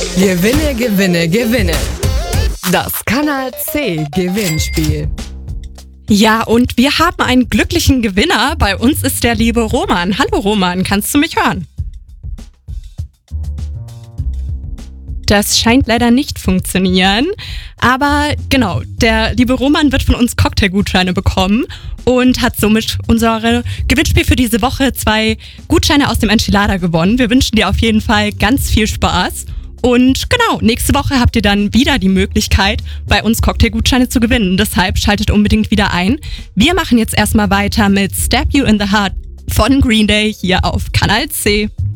Gewinne, gewinne, gewinne. Das Kanal C Gewinnspiel. Ja, und wir haben einen glücklichen Gewinner. Bei uns ist der liebe Roman. Hallo Roman, kannst du mich hören? Das scheint leider nicht funktionieren. Aber genau, der liebe Roman wird von uns Cocktailgutscheine bekommen und hat somit unser Gewinnspiel für diese Woche 2 Gutscheine aus dem Enchilada gewonnen. Wir wünschen dir auf jeden Fall ganz viel Spaß. Und genau, nächste Woche habt ihr dann wieder die Möglichkeit, bei uns Cocktailgutscheine zu gewinnen. Deshalb schaltet unbedingt wieder ein. Wir machen jetzt erstmal weiter mit Stab You in the Heart von Green Day hier auf Kanal C.